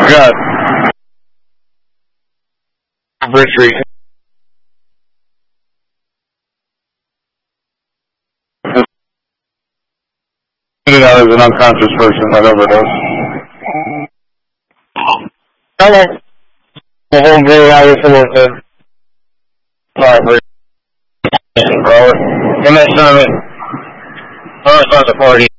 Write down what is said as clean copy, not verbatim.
Got Bridge out as an unconscious person that overdose. Hello. The whole green hour someone said, sorry, bro. Give me some of it. Oh, it's not the party.